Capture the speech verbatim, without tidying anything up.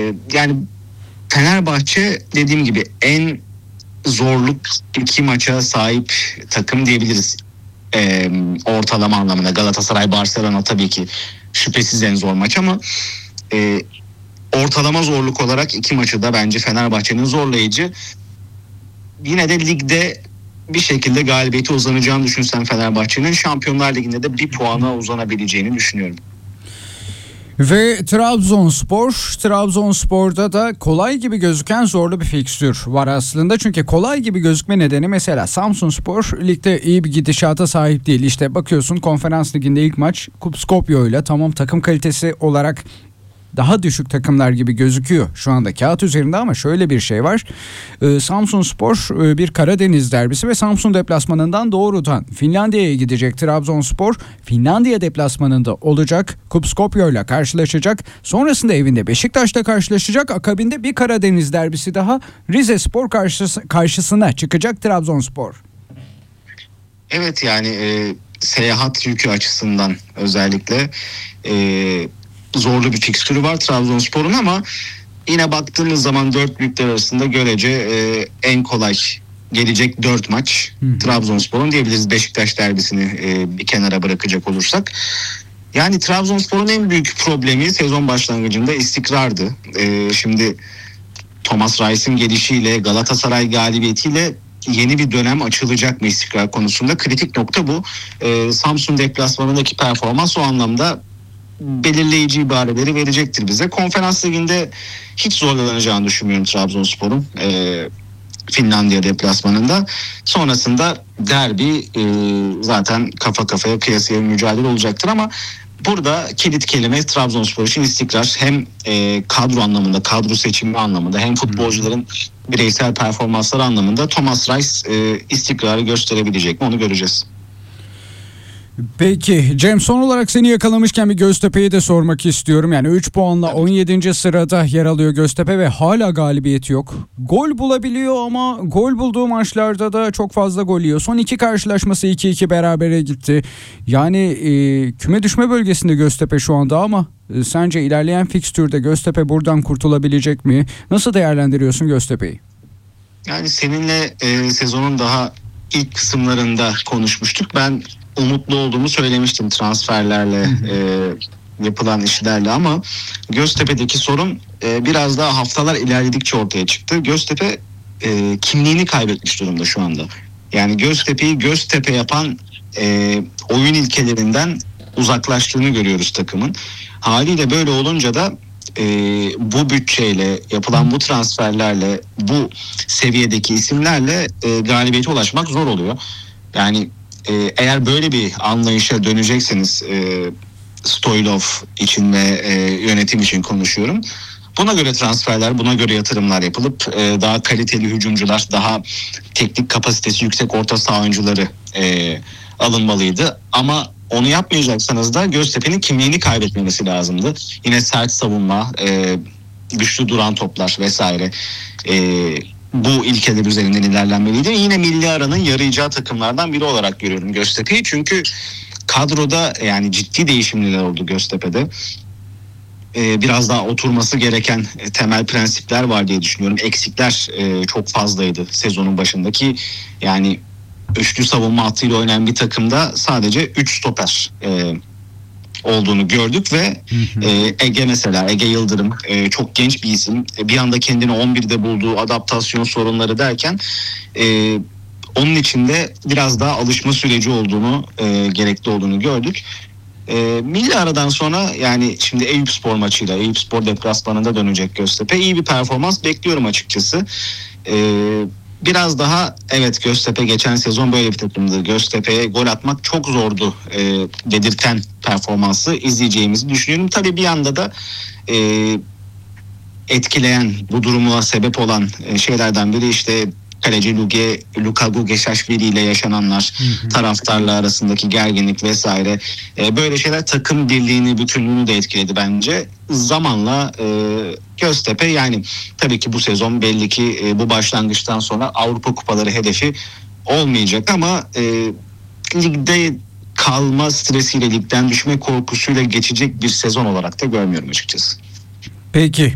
yani Fenerbahçe dediğim gibi en zorluk iki maça sahip takım diyebiliriz. E, ortalama anlamında Galatasaray, Barcelona tabii ki şüphesiz en zor maç ama e, ortalama zorluk olarak iki maçı da bence Fenerbahçe'nin zorlayıcı. Yine de ligde bir şekilde galibiyete uzanacağını düşünsem Fenerbahçe'nin Şampiyonlar Ligi'nde de bir puana uzanabileceğini düşünüyorum. Ve Trabzonspor, Trabzonspor'da da kolay gibi gözüken zorlu bir fikstür var aslında. Çünkü kolay gibi gözükme nedeni mesela Samsunspor ligde iyi bir gidişata sahip değil. İşte bakıyorsun Konferans Ligi'nde ilk maç Skopje ile, tamam takım kalitesi olarak daha düşük takımlar gibi gözüküyor şu anda kağıt üzerinde ama şöyle bir şey var. Ee, Samsunspor e, bir Karadeniz derbisi ve Samsun deplasmanından doğrudan Finlandiya'ya gidecek. Trabzonspor Finlandiya deplasmanında olacak. Skopje ile karşılaşacak. Sonrasında evinde Beşiktaş'la karşılaşacak. Akabinde bir Karadeniz derbisi daha Rizespor karşısı, karşısına çıkacak Trabzonspor. Evet yani e, seyahat yükü açısından özellikle e, zorlu bir fikstürü var Trabzonspor'un ama yine baktığımız zaman dört büyükler arasında görece e, en kolay gelecek dört maç hmm. Trabzonspor'un diyebiliriz, Beşiktaş derbisini e, bir kenara bırakacak olursak. Yani Trabzonspor'un en büyük problemi sezon başlangıcında istikrardı. E, şimdi Thomas Reis'in gelişiyle, Galatasaray galibiyetiyle yeni bir dönem açılacak mı istikrar konusunda? Kritik nokta bu. E, Samsun deplasmanındaki performans o anlamda belirleyici ibareleri verecektir bize. Konferans Ligi'nde hiç zorlanacağını düşünmüyorum Trabzonspor'un e, Finlandiya deplasmanında. Sonrasında derbi e, zaten kafa kafaya kıyasıya mücadele olacaktır ama burada kilit kelime Trabzonspor için istikrar. Hem e, kadro anlamında, kadro seçimi anlamında, hem futbolcuların bireysel performansları anlamında Thomas Reis e, istikrarı gösterebilecek mi onu göreceğiz. Peki Cem, son olarak seni yakalamışken bir Göztepe'yi de sormak istiyorum. Yani üç puanla on yedinci sırada yer alıyor Göztepe ve hala galibiyeti yok. Gol bulabiliyor ama gol bulduğu maçlarda da çok fazla gol yiyor. Son iki karşılaşması iki iki berabere gitti. Yani e, küme düşme bölgesinde Göztepe şu anda ama e, sence ilerleyen fikstürde Göztepe buradan kurtulabilecek mi? Nasıl değerlendiriyorsun Göztepe'yi? Yani seninle e, sezonun daha ilk kısımlarında konuşmuştuk. Ben umutlu olduğumu söylemiştim transferlerle e, yapılan işlerle ama Göztepe'deki sorun e, biraz daha haftalar ilerledikçe ortaya çıktı. Göztepe e, kimliğini kaybetmiş durumda şu anda. Yani Göztepe'yi Göztepe yapan e, oyun ilkelerinden uzaklaştığını görüyoruz takımın. Haliyle böyle olunca da e, bu bütçeyle yapılan bu transferlerle bu seviyedeki isimlerle e, galibiyete ulaşmak zor oluyor. Yani eğer böyle bir anlayışa dönecekseniz e, Stoylov için ve e, yönetim için konuşuyorum. Buna göre transferler, buna göre yatırımlar yapılıp e, daha kaliteli hücumcular, daha teknik kapasitesi yüksek orta saha oyuncuları e, alınmalıydı. Ama onu yapmayacaksanız da Göztepe'nin kimliğini kaybetmemesi lazımdı. Yine sert savunma, e, güçlü duran toplar vesaire. E, bu ilkeler üzerinden ilerlenmeliydi. Yine milli aranın yarayacağı takımlardan biri olarak görüyorum Göztepe'yi. Çünkü kadroda yani ciddi değişimler oldu Göztepe'de. Ee, biraz daha oturması gereken temel prensipler var diye düşünüyorum. Eksikler e, çok fazlaydı sezonun başındaki. Yani üçlü savunma hattıyla oynayan bir takımda sadece üç stoper e, olduğunu gördük ve hı hı. E, Ege mesela Ege Yıldırım e, çok genç bir isim. E, bir anda kendini on birde bulduğu adaptasyon sorunları derken e, onun içinde biraz daha alışma süreci olduğunu e, gerekli olduğunu gördük. E, milli aradan sonra yani şimdi Eyüpspor maçıyla Eyüpspor deplasmanında dönecek Göztepe. İyi bir performans bekliyorum açıkçası. Eee Biraz daha evet Göztepe geçen sezon böyle bir takımdı. Göztepe'ye gol atmak çok zordu e, dedirten performansı izleyeceğimizi düşünüyorum. Tabii bir yanda da e, etkileyen, bu duruma sebep olan e, şeylerden biri işte kaleci Luge, Luka Gugeşaşvili ile yaşananlar, hı hı. taraftarla arasındaki gerginlik vesaire. E, böyle şeyler takım birliğini, bütünlüğünü de etkiledi bence. Zamanla e, Göztepe yani tabii ki bu sezon belli ki e, bu başlangıçtan sonra Avrupa Kupaları hedefi olmayacak ama e, ligde kalma stresiyle, ligden düşme korkusuyla geçecek bir sezon olarak da görmüyorum açıkçası. Peki.